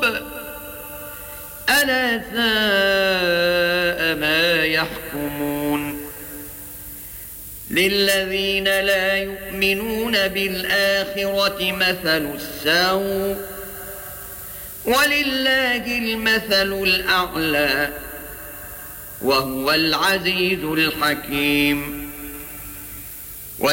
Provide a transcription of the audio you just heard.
ألا ساء ما يحكمون للذين لا يؤمنون بالآخرة مثل السوء ولله المثل الأعلى وهو العزيز الحكيم